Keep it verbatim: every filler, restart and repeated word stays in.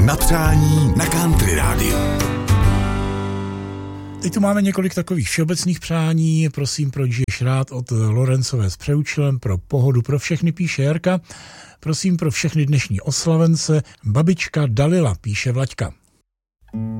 Na přání na Country rádiu. Teď tu máme několik takových všeobecných přání. Prosím, proč žiješ rád od Lorencové s Přeučilem, pro pohodu pro všechny, píše Jarka. Prosím, pro všechny dnešní oslavence, babička Dalila, píše Vlaďka.